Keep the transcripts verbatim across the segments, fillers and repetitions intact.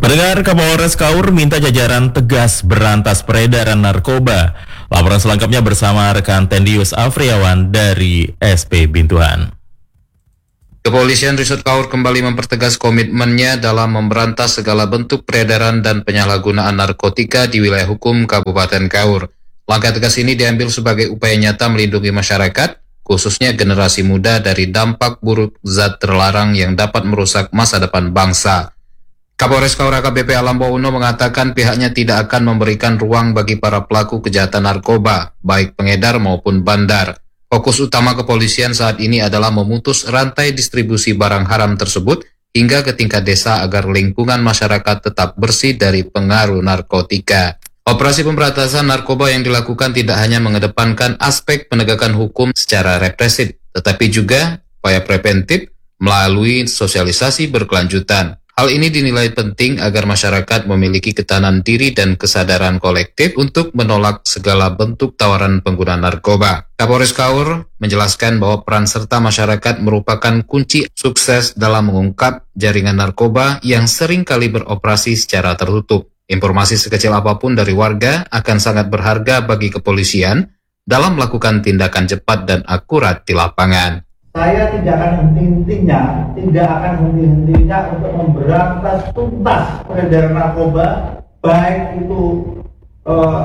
Pendengar, Kapolres Kaur minta jajaran tegas berantas peredaran narkoba. Laporan selengkapnya bersama rekan Tendius Afriawan dari S P Bintuhan. Kepolisian Resort Kaur kembali mempertegas komitmennya dalam memberantas segala bentuk peredaran dan penyalahgunaan narkotika di wilayah hukum Kabupaten Kaur. Langkah tegas ini diambil sebagai upaya nyata melindungi masyarakat, khususnya generasi muda dari dampak buruk zat terlarang yang dapat merusak masa depan bangsa. Kapolres Kaur A K B P Alambo Uno mengatakan pihaknya tidak akan memberikan ruang bagi para pelaku kejahatan narkoba, baik pengedar maupun bandar. Fokus utama kepolisian saat ini adalah memutus rantai distribusi barang haram tersebut hingga ke tingkat desa agar lingkungan masyarakat tetap bersih dari pengaruh narkotika. Operasi pemberantasan narkoba yang dilakukan tidak hanya mengedepankan aspek penegakan hukum secara represif, tetapi juga upaya preventif melalui sosialisasi berkelanjutan. Hal ini dinilai penting agar masyarakat memiliki ketahanan diri dan kesadaran kolektif untuk menolak segala bentuk tawaran pengguna narkoba. Kapolres Kaur menjelaskan bahwa peran serta masyarakat merupakan kunci sukses dalam mengungkap jaringan narkoba yang sering kali beroperasi secara tertutup. Informasi sekecil apapun dari warga akan sangat berharga bagi kepolisian dalam melakukan tindakan cepat dan akurat di lapangan. Saya tidak akan henti-hentinya, tidak akan henti-hentinya untuk memberantas tuntas peredaran narkoba, baik itu eh,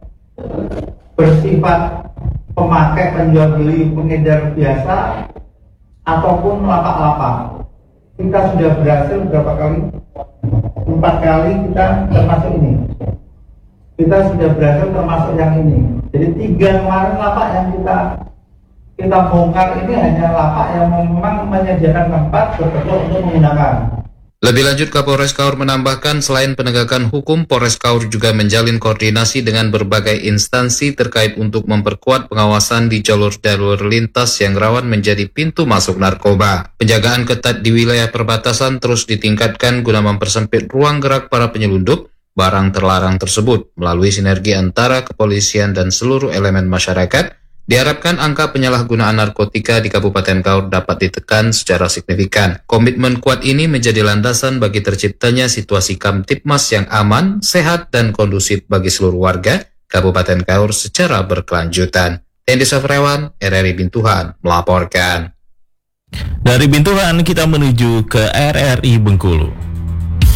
bersifat pemakai, penjual beli, pengedar biasa, ataupun lapak-lapak. Kita sudah berhasil berapa kali? Empat kali kita termasuk ini. Kita sudah berhasil termasuk yang ini. Jadi tiga kemarin lapak yang kita kita bongkar ini hanya lapak yang memang menyediakan tempat berbentuk untuk menggunakan. Lebih lanjut, Kapolres Kaur menambahkan selain penegakan hukum, Polres Kaur juga menjalin koordinasi dengan berbagai instansi terkait untuk memperkuat pengawasan di jalur-jalur lintas yang rawan menjadi pintu masuk narkoba. Penjagaan ketat di wilayah perbatasan terus ditingkatkan guna mempersempit ruang gerak para penyelundup barang terlarang tersebut melalui sinergi antara kepolisian dan seluruh elemen masyarakat. Diharapkan angka penyalahgunaan narkotika di Kabupaten Kaur dapat ditekan secara signifikan. Komitmen kuat ini menjadi landasan bagi terciptanya situasi Kamtipmas yang aman, sehat, dan kondusif bagi seluruh warga Kabupaten Kaur secara berkelanjutan. Tendius Afriawan, R R I Bintuhan, melaporkan. Dari Bintuhan kita menuju ke R R I Bengkulu.